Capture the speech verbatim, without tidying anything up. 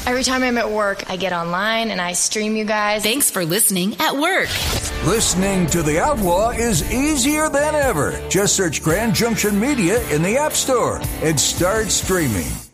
Every time I'm at work, I get online and I stream you guys. Thanks for listening at work. Listening to The Outlaw is easier than ever. Just search Grand Junction Media in the App Store and start streaming.